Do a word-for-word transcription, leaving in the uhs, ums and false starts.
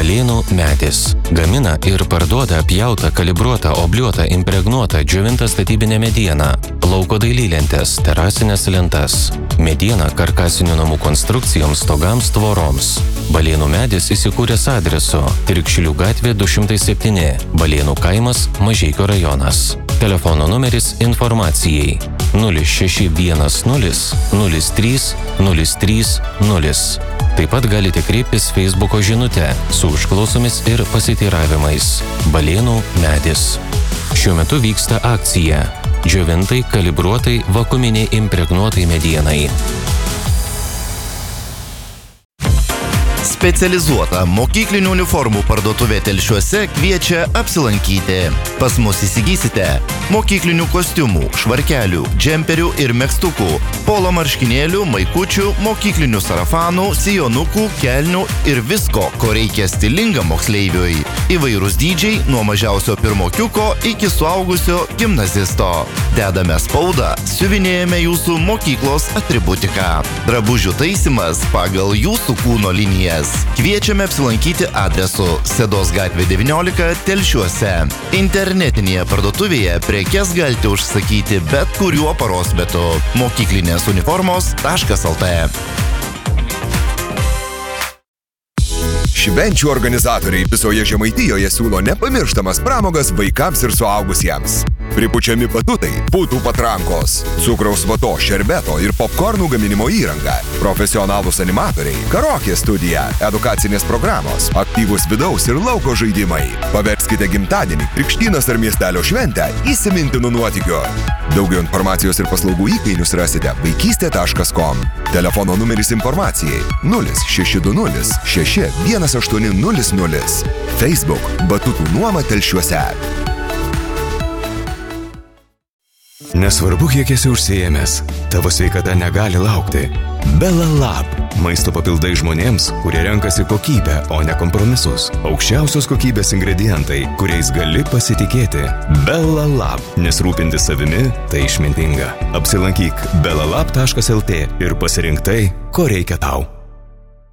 Balėnų medis. Gamina ir parduoda pjautą, kalibruotą, obliuotą, impregnuotą, džiovintą statybinę medieną, lauko dailylentes, terasinės lentas. Mediena karkasinių namų konstrukcijoms, stogams, tvoroms. Balėnų medis įsikūręs adresu Tirkšlių gatvė du šimtai septyni, Balėnų kaimas, Mažeikių rajonas. Telefono numeris informacijai nulis šeši vienas nulis nulis trys nulis trys nulis. Taip pat galite kreiptis Facebooko žinute su užklausomis ir pasiteiravimais. Balėnų medis. Šiuo metu vyksta akcija džiovintai, kalibruotai, vakuuminiai impregnuotai medienai. Specializuota mokyklinių uniformų parduotuvė Telšiuose kviečia apsilankyti. Pas mus įsigysite mokyklinių kostiumų, švarkelių, džemperių ir megztukų, polo marškinėlių, maikučių, mokyklinių sarafanų, sijonukų, kelnių ir visko, ko reikia stilingam moksleiviui. Įvairūs dydžiai nuo mažiausio pirmokiuko iki suaugusio gimnazisto. Dedame spaudą, siuvinėjame jūsų mokyklos atributiką. Drabužių taisymas pagal jūsų kūno linijas. Kviečiame apsilankyti adresu Sedos gatvė devyniolika Telšiuose. Internetinėje parduotuvėje prekes galite užsakyti bet kuriuo paros metu. mokyklinės uniformos taškas lt. Švenčių organizatoriai visoje Žemaitijoje siūlo nepamirštamas pramogas vaikams ir suaugusiems. Pripučiami batutai, putų patrankos, cukraus vato, šerbeto ir popkornų gaminimo įranga, profesionalūs animatoriai, karaokė studija, edukacinės programos, aktyvūs vidaus ir lauko žaidimai. Paverskite gimtadienį, krikštynas ar miestelio šventę įsimintinu nuotykiu. Daugiau informacijos ir paslaugų įkainius rasite vaikystė taškas com. Telefono numeris informacijai nulis šeši du nulis šeši vienas aštuoni nulis nulis. Facebook Batutų nuoma Telšiuose. Nesvarbu, kiek esi užsiėmęs, tavo sveikata negali laukti. Bella Lab. Maisto papildai žmonėms, kurie renkasi kokybę, o ne kompromisus. Aukščiausios kokybės ingredientai, kuriais gali pasitikėti. Bella Lab. Nes rūpintis savimi tai išmintinga. Apsilankyk bella lab taškas lt ir pasirink tai, ko reikia tau.